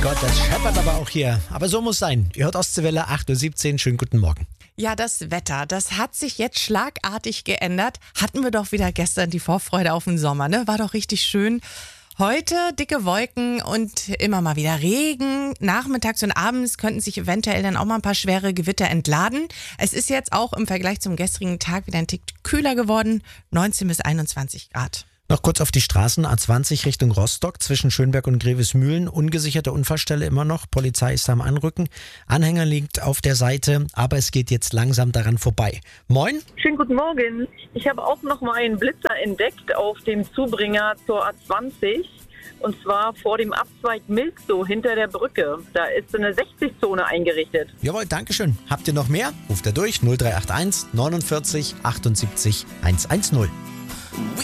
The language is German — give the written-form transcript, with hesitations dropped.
Gott, das scheppert aber auch hier. Aber so muss sein. Ihr hört Ostseewelle 8.17 Uhr. Schönen guten Morgen. Ja, das Wetter, das hat sich jetzt schlagartig geändert. Hatten wir doch wieder gestern die Vorfreude auf den Sommer, ne? War doch richtig schön. Heute dicke Wolken und immer mal wieder Regen. Nachmittags und abends könnten sich eventuell dann auch mal ein paar schwere Gewitter entladen. Es ist jetzt auch im Vergleich zum gestrigen Tag wieder ein Tick kühler geworden, 19 bis 21 Grad. Noch kurz auf die Straßen, A20 Richtung Rostock, zwischen Schönberg und Grevesmühlen. Ungesicherte Unfallstelle immer noch, Polizei ist am Anrücken. Anhänger liegt auf der Seite, aber es geht jetzt langsam daran vorbei. Moin. Schönen guten Morgen. Ich habe auch noch mal einen Blitzer entdeckt auf dem Zubringer zur A20. Und zwar vor dem Abzweig Milkso hinter der Brücke. Da ist so eine 60-Zone eingerichtet. Jawohl, dankeschön. Habt ihr noch mehr? Ruft er durch 0381 49 78 110.